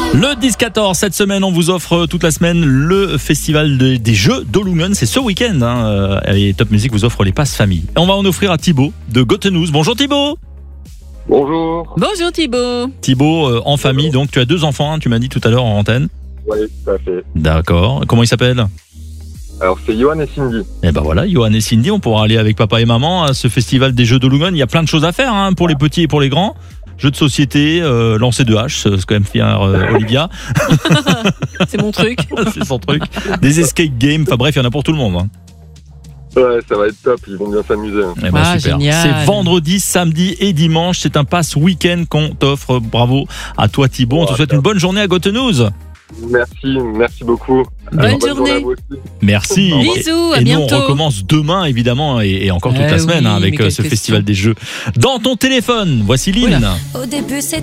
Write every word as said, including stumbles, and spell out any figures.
Le dix quatorze, cette semaine, on vous offre toute la semaine le festival de- des jeux d'Olungen. C'est ce week-end. Hein, et Top Music vous offre les passes famille. Et on va en offrir à Thibaut de Gothenous. Bonjour Thibaut. Bonjour. Bonjour Thibaut. Thibaut, euh, en famille, donc tu as deux enfants, hein, tu m'as dit tout à l'heure en antenne. Oui, tout à fait. D'accord. Comment ils s'appellent? Alors, c'est Johan et Cindy. Eh ben voilà, Johan et Cindy, on pourra aller avec papa et maman à ce festival des jeux d'Olungen. Il y a plein de choses à faire hein, pour les petits et pour les grands. Jeux de société, euh, lancer de hache, c'est quand même fier euh, Olivia. C'est mon truc. C'est son truc. Des escape games, enfin bref, il y en a pour tout le monde. Hein. Ouais, ça va être top, ils vont bien s'amuser. Eh ben, Ah, super. génial. C'est vendredi, samedi et dimanche. C'est un pass week-end qu'on t'offre. Bravo à toi Thibaut. On te Ouais, souhaite top. une bonne journée à Gothenous. Merci, merci beaucoup. Bonne Alors, journée. à vous aussi. Merci. Au revoir. Bisous, à et nous, bientôt. on recommence demain, évidemment, et, et encore toute Eh la semaine oui, hein, avec mais euh, quelle ce question. festival des jeux. Dans ton téléphone, voici Lynn. Oula. Au début, c'est